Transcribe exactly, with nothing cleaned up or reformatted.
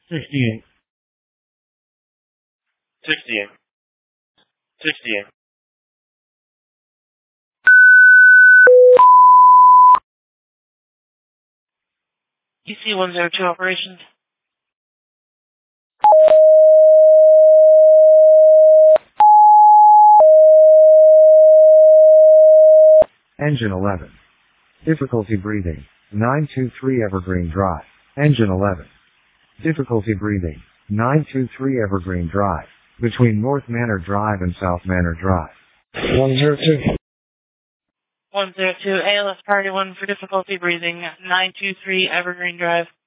sixty-eight. sixty-eight. sixty-eight. E C one zero two operations. Engine eleven. Difficulty breathing. nine two three Evergreen Drive. Engine eleven. Difficulty breathing. nine two three Evergreen Drive. Between North Manor Drive and South Manor Drive. one zero two. one zero two, A L S Priority one for difficulty breathing, nine two three Evergreen Drive.